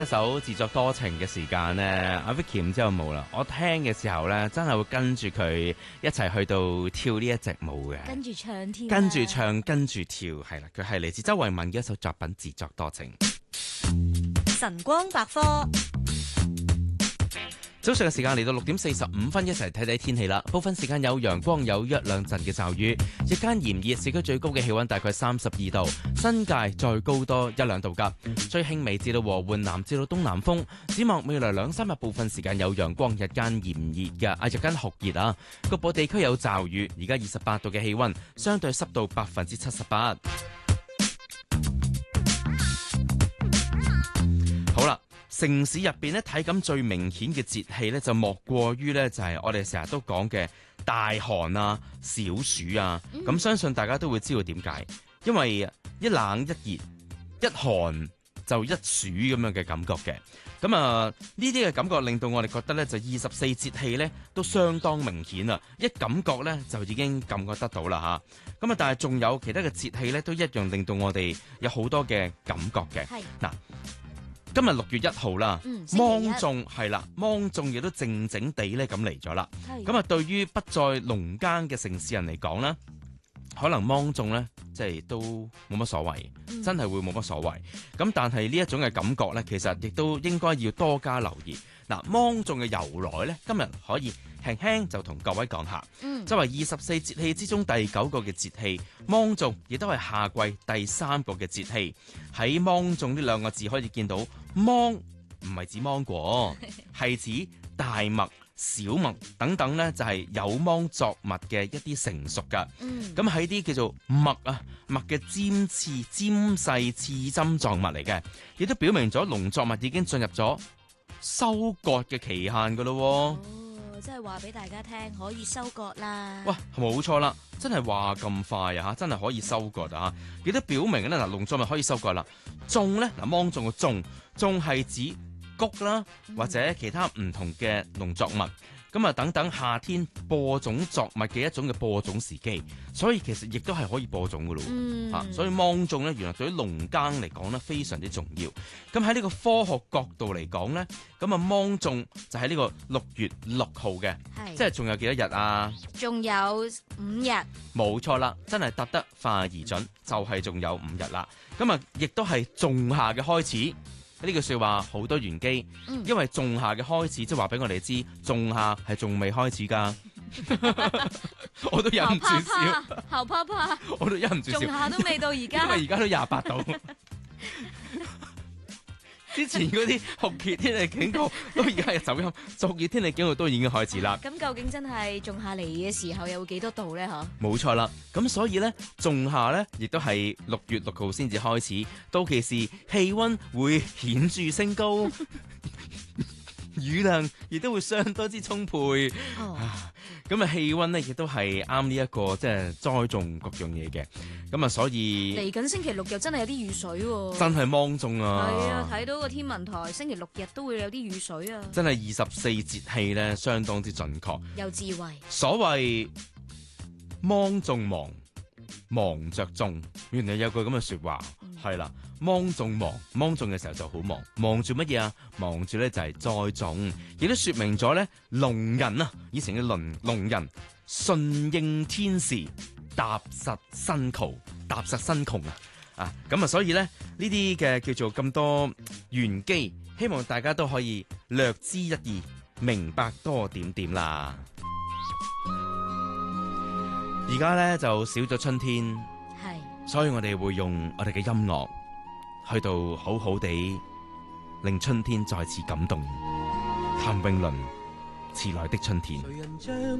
一首自作多情嘅時間呢，阿 Vicky 唔知有冇啦。我聽嘅時候呢，真係會跟住佢一齊去到跳呢一隻舞嘅， 跟住唱添， 跟住唱，跟住跳，係啦。佢係嚟自周慧敏嘅一首作品《自作多情》。 晨光百科。 早上嘅時間嚟到6:45，一齊睇睇天氣啦。部分時間有陽光，有一兩陣嘅驟雨。日間炎熱，市區最高嘅氣溫大概32度，新界再高多1、2度㗎。吹輕微至到和緩南至到東南風。展望未來2、3日，部分時間有陽光，日間炎熱嘅，日間酷熱啊。局部地區有驟雨。而家28度嘅氣溫，相對濕度78%。好啦。城市入邊咧，體感最明顯嘅節氣咧，就莫過於咧，就係我哋成日都講嘅大寒啊、小暑啊。咁相信大家都會知道點解，因為一冷一熱，一寒就一暑咁樣嘅感覺嘅。咁啊，呢啲嘅感覺令到我哋覺得咧，就24節氣咧都相當明顯啊！一感覺咧就已經感覺得到啦吓。咁啊，但係仲有其他嘅節氣咧，都一樣令到我哋有好多嘅感覺嘅。係嗱。今日6月1號啦，芒種係啦，芒種亦都靜靜地咧咁嚟咗啦。咁啊，對於不在農耕嘅城市人嚟講咧，可能芒種咧即係都冇乜所謂，真係會冇乜所謂。咁但係呢一種嘅感覺咧，其實亦都應該要多加留意。嗱，芒種嘅由來咧，今日可以輕輕就同各位講下。作為24節氣之中第9個嘅節氣，芒種亦都係夏季第3個嘅節氣。喺芒種呢2個字可以見到，芒唔係指芒果，係指大麥、小麥等等呢，就係有芒作物嘅一啲成熟噶。咁喺啲叫做麥啊，麥嘅尖刺、尖細刺針狀物嚟嘅，亦都表明咗農作物已經進入咗收割嘅期限噶咯。 即係話俾大家聽，可以收割啦。哇， 冇錯啦，真係話咁快啊吓，真係可以收割啊！亦都表明咧，嗱，農作物可以收割啦。種咧，嗱，芒種嘅種係指穀啦，或者其他唔同嘅農作物。咁啊，等等夏天播種作物嘅一種嘅播種時機，所以其實亦都係可以播種噶咯。所以芒種咧，原來對於農耕嚟講咧，非常之重要。咁喺呢個科學角度嚟講咧，咁啊芒種就喺呢個6月6號嘅，即係仲有幾多日啊？仲有5日。冇錯啦，真係答得快而準，就係仲有5日啦。咁啊，亦都係仲夏嘅開始。呢句說話好多玄機，因為仲夏嘅開始，即係話俾我哋知，仲夏係仲未開始噶。我都忍唔住笑， 後啪啪， 我都忍唔住笑。 仲夏都未到而家， 因為而家都28度。之前嗰啲酷熱天氣警告都而家係走音，酷熱天氣警告都已經開始啦。 咁究竟真係仲夏嚟嘅時候有幾多度咧？嗬，冇錯啦。咁所以咧，仲夏咧亦都係6月6號先至開始，到期時氣溫會顯著升高，雨量亦都會相當之充沛。咁啊，氣溫咧亦都係啱呢一個即係栽種各樣嘢嘅。咁啊，所以嚟緊星期6又真係有啲雨水喎。 真係芒種啊！ 係啊，睇到個天文台星期6日都會有啲雨水啊！ 真係24節氣咧，相當之準確。 有智慧。所謂芒種忙，忙着種，原來有句咁嘅說話，係啦。芒種忙，芒種嘅時候就好忙，忙住乜嘢啊？忙住咧就係栽種，亦都說明咗咧農人啊，以前嘅農人順應天時，踏實辛窮啊！咁啊，所以咧呢啲嘅叫做咁多玄機，希望大家都可以略知一二，明白多點點啦。而家咧就少咗春天，係，所以我哋會用我哋嘅音樂去到好好地令春天再次感動。譚詠麟《遲來的春天》。